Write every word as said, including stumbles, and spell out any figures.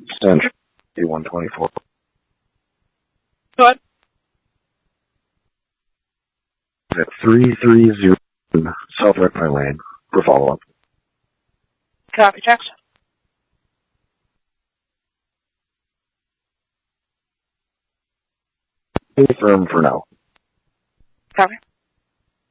Central one twenty-four. Go ahead. At three three zero South Rectory Lane for follow-up. Copy, text. Confirm for now. Copy.